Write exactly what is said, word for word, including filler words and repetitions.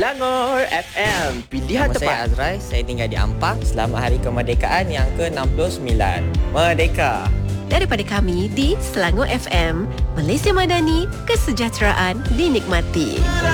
Selangor F M, pilihan Nama tepat. saya Azrai, saya tinggal di Ampang. Selamat Hari Kemerdekaan yang ke enam puluh sembilan. Merdeka! Daripada kami di Selangor F M, Malaysia Madani, kesejahteraan dinikmati.